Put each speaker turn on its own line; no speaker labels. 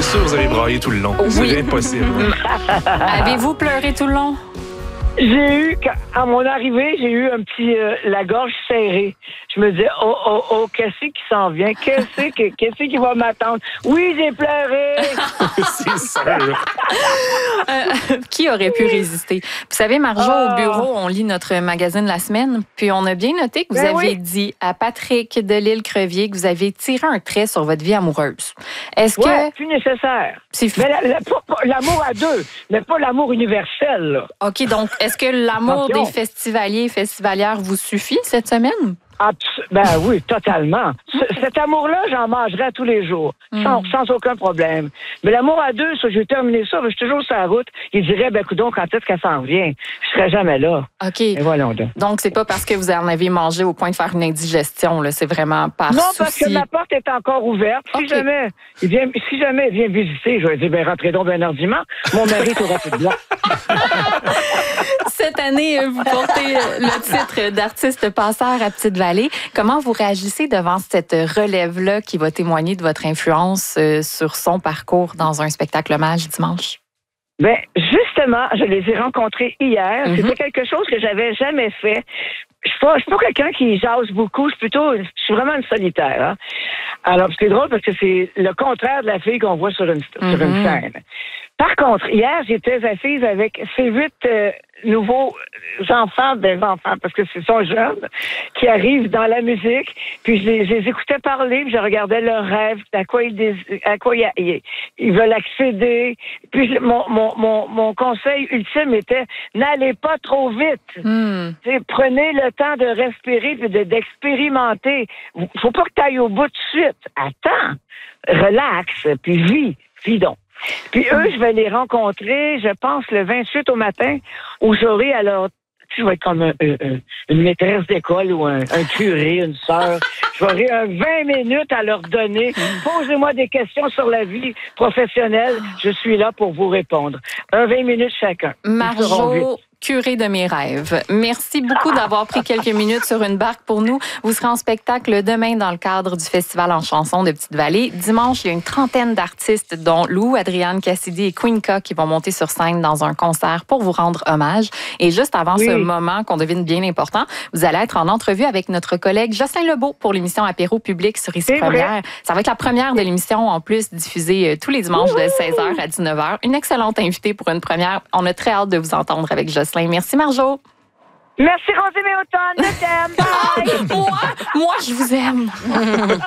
sûr, vous avez braillé tout le long.
Oui.
C'est impossible.
Avez-vous pleuré tout le long?
J'ai eu, à mon arrivée, j'ai eu un petit, la gorge serrée. Je me disais, oh, qu'est-ce qui s'en vient? Qu'est-ce qui va m'attendre? Oui, j'ai pleuré!
C'est sûr.
Qui aurait pu résister? Vous savez, Marjo, au bureau, on lit notre magazine La Semaine, puis on a bien noté que vous avez dit à Patrick Delisle-Crevier que vous avez tiré un trait sur votre vie amoureuse. Est-ce que...
plus nécessaire.
C'est
Mais l'amour à deux, mais pas l'amour universel, là.
OK, donc, est-ce que l'amour
Attention.
des festivaliers et festivalières vous suffit cette semaine?
Ben oui, totalement. Cet amour-là, j'en mangerais tous les jours, sans aucun problème. Mais l'amour à deux, ça, j'ai terminé ça, je suis toujours sur la route. Il dirait, ben coudonc, quand est-ce qu'elle s'en vient? Je serais jamais là.
OK.
Et voilà.
Donc, c'est pas parce que vous en avez mangé au point de faire une indigestion, là. C'est vraiment par
Non,
souci.
parce que ma porte est encore ouverte. Si jamais il vient visiter, je vais dire, ben rentrez donc bien ordinairement. Mon mari est rapidement.
Cette année, vous portez le titre d'artiste passeur à Petite-Vallée. Comment vous réagissez devant cette relève-là qui va témoigner de votre influence sur son parcours dans un spectacle hommage dimanche?
Ben, justement, je les ai rencontrés hier. C'était quelque chose que j'avais jamais fait. Je suis pas quelqu'un qui jase beaucoup. Je suis vraiment une solitaire. Hein? Alors, c'est drôle parce que c'est le contraire de la fille qu'on voit sur une scène. Par contre, hier, j'étais assise avec ces 8 nouveaux enfants, parce que ce sont jeunes, qui arrivent dans la musique, puis je les écoutais parler, puis je regardais leurs rêves, à quoi ils veulent accéder. Puis mon conseil ultime était, n'allez pas trop vite. Prenez le temps de respirer puis d'expérimenter. Faut pas que tu ailles au bout de suite. Attends, relax, puis vis donc. Puis eux, je vais les rencontrer, je pense, le 28 au matin, où j'aurai alors, je vais être comme une maîtresse d'école ou un curé, une sœur. J'aurai 20 minutes à leur donner. Posez-moi des questions sur la vie professionnelle. Je suis là pour vous répondre. 20 minutes chacun.
Marjo, curé de mes rêves. Merci beaucoup d'avoir pris quelques minutes sur une barque pour nous. Vous serez en spectacle demain dans le cadre du Festival en chanson de Petite-Vallée. Dimanche, il y a une trentaine d'artistes, dont Lou, Adrienne Cassidy et Queenca, qui vont monter sur scène dans un concert pour vous rendre hommage. Et juste avant ce moment qu'on devine bien important, vous allez être en entrevue avec notre collègue Jocelyn Lebeau pour l'émission Apéro public sur Ici Première. Ça va être la première de l'émission, en plus, diffusée tous les dimanches de 16h à 19h. Une excellente invitée pour une première. On a très hâte de vous entendre avec Jocelyn. Merci, Marjo.
Merci, Rosemée Automne. Je t'aime. Bye.
Moi, je vous aime.